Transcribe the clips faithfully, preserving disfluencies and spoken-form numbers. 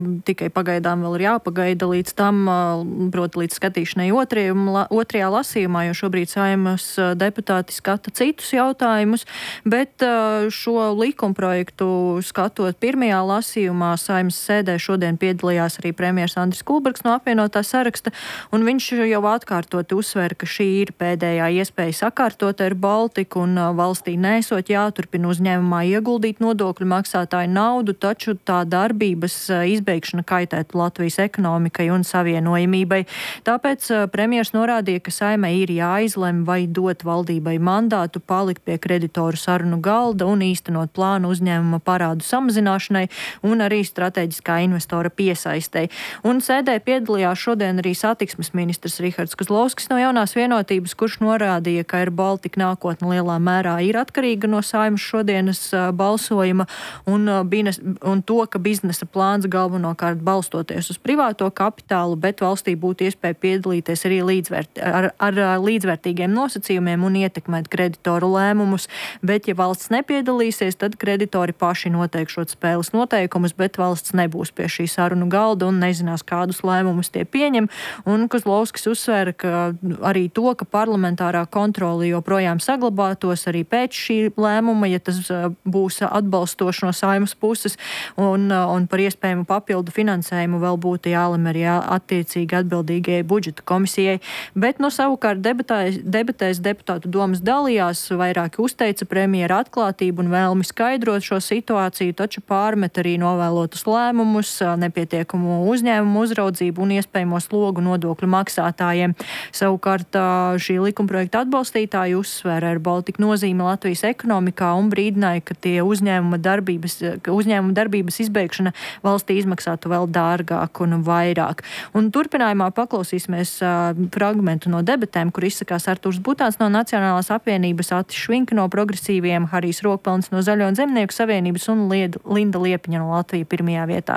tikai pagaidām vēl ir jāpagaida līdz tam, proti līdz skatīšanai otrajā, otrajā lasījumā, jo šobrīd Saeimas deputāti skata citus jautājumus, bet šo likumprojektu skatot pirmajā lasījumā Saeimas sēdē šodien piedalījās arī premjers Andris Kulbergs no apvienotā saraksta, un viņš jau atkārtot uzsver, ka šī ir pēdējā iespēja sakārtot Air Baltiku un valstī nesot jāturpina uzņēmumā ieguldīt nodokļu maksātāju naudu, taču tā darbības izbeigšana kaitētu Latvijas ekonomikai un savienojamībai. Tāpēc premjers norādīja, ka Saeimai ir jāizlem, vai dot valdībai mandātu palikt pie kreditoru sarunu galda un īstenot plānu uzņēmuma parādu samazināšanai un arī strateģiskā investora piesaistei. Un sēdē piedalījās šodien arī satiksmes ministrs Rihards Kozlovskis no Jaunās vienotības, kurš norādīja, ka Air Baltica nākotne lielā mērā ir atkarīga no Saeimas šodienas balsojuma un, bines, un to, ka biznesa plāns galvenokārt balstoties uz privāto kapitālu, bet valstī būtu iespēja piedalīties arī līdzvērt, ar, ar līdzvērtīgiem nosacījumiem un ietekmēt kreditoru lēmumus, bet ja valsts nepiedalīsies, tad kreditori paši noteikšot spēles noteikumus, bet valsts nebūs pie šī sarunu galda un nezinās, kādus lēmumus tie pieņem. Un Kozlovskis uzsvēra, ka arī to, ka parlamentārā kontrole joprojām saglabātos arī pēc šī lēmuma, ja tas būs atbalstoši no Saeimas puses un, un par iespējamu papildu finansējumu vēl būtu jālem arī attiecīgi atbildīgajai budžeta komisijai. Bet, nu, savukārt debatēs, debatēs deputātu domas dalījās, vairāki uzteica premjera atklātību un vēlmi skaidrot šo situāciju, taču pārmet arī novēlotus lēmumus, nepietiekumu uzņēmumu uzraudzību un iespējamo slogu nodokļu maksātājiem. Savukārt šī likumprojekta atbalstītāji uzsvēra Air Baltica nozīme Latvijas ekonomikā un brīdināja, ka tie uzņēmuma darbības, ka uzņēmuma darbības izbeigšana valstī izmaksātu vēl dārgāk un vairāk. Un turpinājumā paklausīsimies uh, fragmentu no debatēm, kur izsakās Artūrs Butāns no Nacionālās apvienības, Atis Švinka no Progresīviem, Harijs Rokpelns no Zaļo un Zemnieku savienības un Lied, Linda Liepiņa no Latvija pirmajā vietā.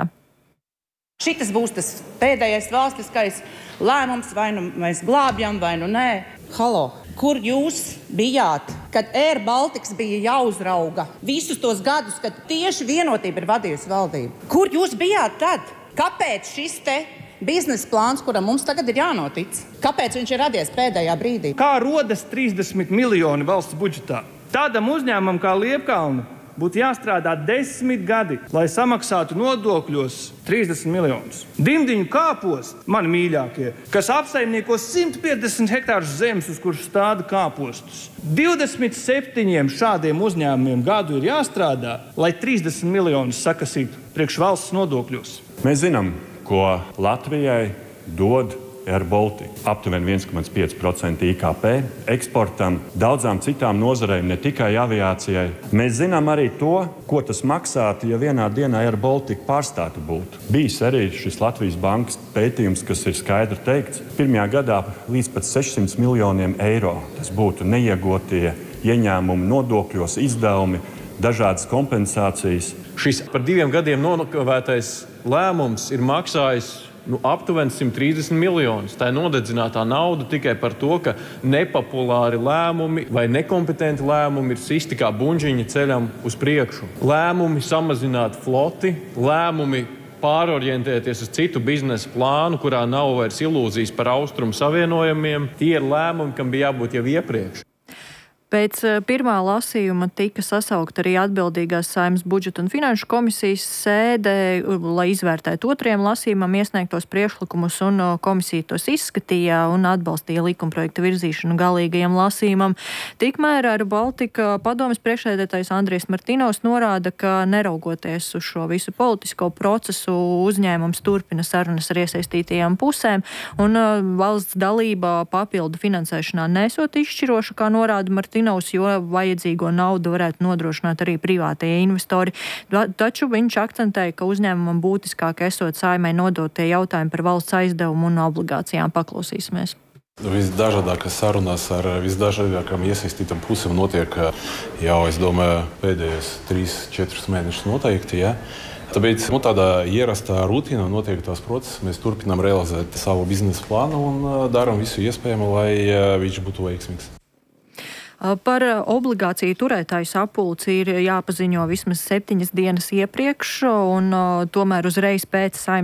Šitas būs tas pēdējais valstiskais lēmums, vai nu mēs glābjam, vai nu nē. Halo, kur jūs bijāt, kad Air Baltica bija jāuzrauga visus tos gadus, kad tieši Vienotība ir vadījusi valdību? Kur jūs bijāt tad? Kāpēc šis te biznesa plāns, kuram mums tagad ir jānotic? Kāpēc viņš ir radies pēdējā brīdī? Kā rodas trīsdesmit miljoni valsts budžetā? Tādam uzņēmumam kā Liepkalna būtu jāstrādā desmit gadi, lai samaksātu nodokļos trīsdesmit miljonus. Dimdiņu kāposti, mani mīļākie, kas apsaimnieko simt piecdesmit hektārus zemes, uz kuras stāda kāpostus. divdesmit septiņiem šādiem uzņēmumiem gadu ir jāstrādā, lai trīsdesmit miljonus sakasītu priekš valsts nodokļos. Mēs zinām, ko Latvijai dod Air Baltica. Aptuveni viens komats pieci procenti I K P eksportam, daudzām citām nozarēm, ne tikai aviācijai. Mēs zinām arī to, ko tas maksātu, ja vienā dienā Air Baltica pārstātu būt. Bijis arī šis Latvijas bankas pētījums, kas ir skaidri teikts. Pirmajā gadā līdz pat sešsimt miljoniem eiro. Tas būtu neiegotie ieņēmumi nodokļos, izdevumi, dažādas kompensācijas. Šis par diviem gadiem nokavētais lēmums ir maksājis Nu, aptuveni simt trīsdesmit miljonus. Tā ir nodedzinātā nauda tikai par to, ka nepopulāri lēmumi vai nekompetenti lēmumi ir sisti kā buņģiņa ceļam uz priekšu. Lēmumi samazināt floti, lēmumi pārorientēties uz citu biznesa plānu, kurā nav vairs ilūzijas par austrumu savienojumiem. Tie ir lēmumi, kam bija jābūt jau iepriekš. Pēc pirmā lasījuma tika sasaukt arī atbildīgās Saeimas budžeta un finanšu komisijas sēdē, lai izvērtētu otrajam lasījumam iesniegtos priekšlikumus, un komisija tos izskatīja un atbalstīja likumprojekta virzīšanu galīgajam lasījumam. Tikmēr Air Baltica padomes priekšsēdētājs Andrijs Martinovs norāda, ka neraugoties uz šo visu politisko procesu, uzņēmums turpina sarunas ar iesaistītajām pusēm, un valsts dalība papildu finansēšanā nesot izšķiroša, kā norāda Martinovs, jo vajadzīgo naudu varētu nodrošināt arī privātie investori. Taču viņš akcentēja, ka uzņēmumam būtiskāk esot Saeimai nodotie jautājumi par valsts aizdevumu un obligācijām. Paklausīsimies. Visdažādākās sarunas ar visdažādākām iesaistītām pusēm notiek jau, es domāju, pēdējos trīs četrus mēnešus noteikti. Ja? Tāpēc nu, tādā ierastā rutīnā notiek tās procesas. Mēs turpinām realizēt savu biznesa plānu un darām visu iespējamo, lai viņš būtu veiksmīgs. Par obligāciju turētāju sapulci ir jāpaziņo vismaz septiņas dienas iepriekš, un tomēr uzreiz pēc Saeimas